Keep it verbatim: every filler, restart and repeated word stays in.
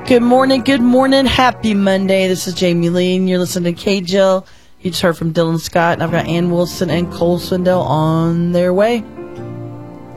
Good morning, good morning. Happy Monday. This is Jamie Lee, and you're listening to K-Jill. You just heard from Dylan Scott, and I've got Ann Wilson and Cole Swindell on their way.